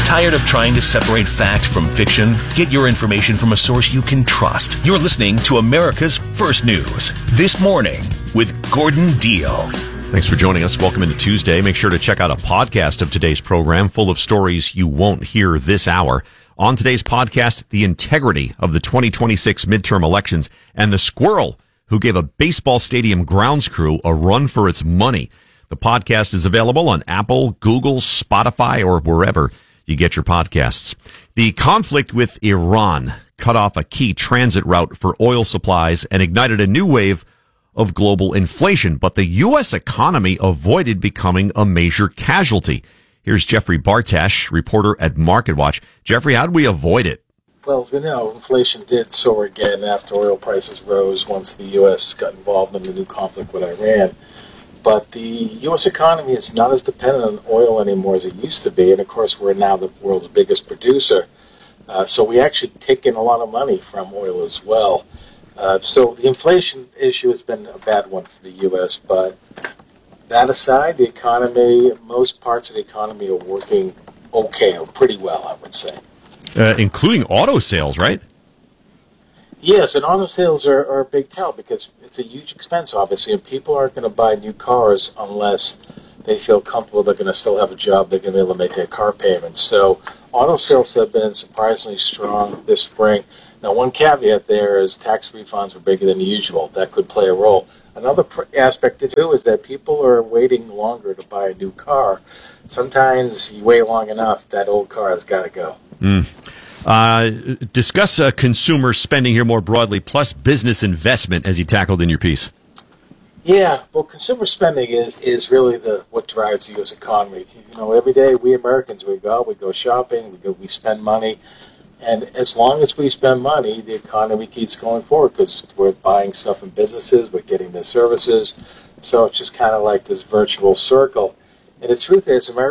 Tired of trying to separate fact from fiction? Get your information from a source you can trust. You're listening to America's First News This Morning with Gordon Deal. Thanks for joining us. Welcome into Tuesday. Make sure to check out a podcast of today's program full of stories you won't hear this hour. On today's podcast, the integrity of the 2026 midterm elections and the squirrel who gave a baseball stadium grounds crew a run for its money. The podcast is available on Apple, Google, Spotify, or wherever you get your podcasts. The conflict with Iran cut off a key transit route for oil supplies and ignited a new wave of global inflation, but the U.S. economy avoided becoming a major casualty. Here's Jeffrey Bartash, reporter at MarketWatch. Jeffrey, how did we avoid it? Well, as we know, inflation did soar again after oil prices rose once the U.S. got involved in the new conflict with Iran. But the U.S. economy is not as dependent on oil anymore as it used to be. And, of course, we're now the world's biggest producer. So we actually take in a lot of money from oil as well. So the inflation issue has been a bad one for the U.S. But that aside, the economy, most parts of the economy are working okay, or pretty well, I would say. Including auto sales, right? Yes, and auto sales are a big tell because it's a huge expense, obviously, and people aren't going to buy new cars unless they feel comfortable they're going to still have a job, they're going to be able to make their car payments. So auto sales have been surprisingly strong this spring. Now, one caveat there is tax refunds were bigger than usual. That could play a role. Another aspect to do is that people are waiting longer to buy a new car. Sometimes you wait long enough, that old car has got to go. Discuss consumer spending here more broadly, plus business investment as you tackled in your piece. Yeah, well, consumer spending is really what drives the U.S. economy. You know, every day we Americans, we go shopping, we spend money. And as long as we spend money, the economy keeps going forward because we're buying stuff in businesses, we're getting their services. So it's just kind of like this virtual circle. And the truth is, America